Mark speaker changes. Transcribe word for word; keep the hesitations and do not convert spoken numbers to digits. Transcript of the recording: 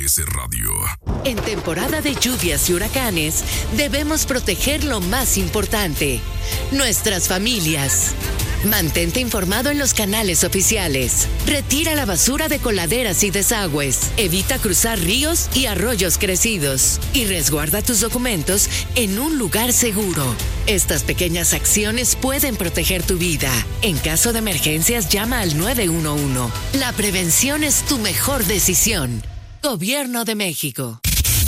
Speaker 1: M B S Radio.
Speaker 2: En temporada de lluvias y huracanes, debemos proteger lo más importante, nuestras familias. Mantente informado en los canales oficiales. Retira la basura de coladeras y desagües. Evita cruzar ríos y arroyos crecidos. Y resguarda tus documentos en un lugar seguro. Estas pequeñas acciones pueden proteger tu vida. En caso de emergencias, llama al nueve uno uno. La prevención es tu mejor decisión. Gobierno de México.